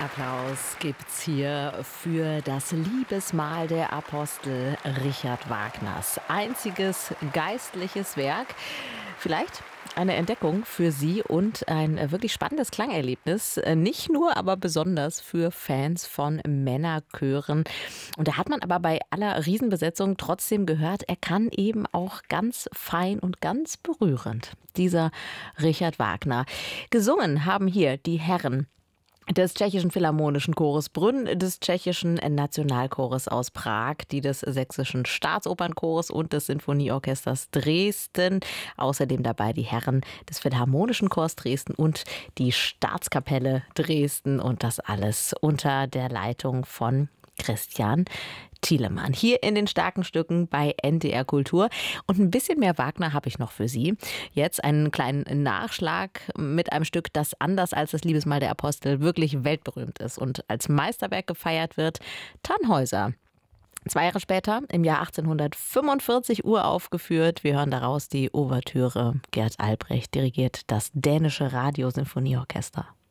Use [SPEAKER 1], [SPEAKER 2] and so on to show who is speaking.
[SPEAKER 1] Applaus gibt's hier für das Liebesmahl der Apostel Richard Wagners einziges geistliches Werk. Vielleicht eine Entdeckung für Sie und ein wirklich spannendes Klangerlebnis. Nicht nur, aber besonders für Fans von Männerchören. Und da hat man aber bei aller Riesenbesetzung trotzdem gehört, er kann eben auch ganz fein und ganz berührend. Dieser Richard Wagner. Gesungen haben hier die Herren des Tschechischen Philharmonischen Chores Brünn, des Tschechischen Nationalchores aus Prag, die des Sächsischen Staatsopernchores und des Sinfonieorchesters Dresden. Außerdem dabei die Herren des Philharmonischen Chors Dresden und die Staatskapelle Dresden. Und das alles unter der Leitung von Christian Thielemann. Hier in den starken Stücken bei NDR Kultur. Und ein bisschen mehr Wagner habe ich noch für Sie. Jetzt einen kleinen Nachschlag mit einem Stück, das anders als das Liebesmahl der Apostel wirklich weltberühmt ist und als Meisterwerk gefeiert wird. Tannhäuser. 2 Jahre später, im Jahr 1845, uraufgeführt. Wir hören daraus die Ouvertüre. Gerd Albrecht dirigiert das dänische Radiosinfonieorchester.